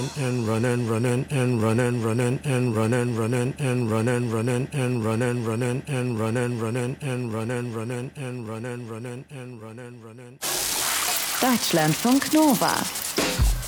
and run and run and run and run and run and run and run and run and run and run and run and run and run and run and run and run and run and run and. Deutschlandfunk Nova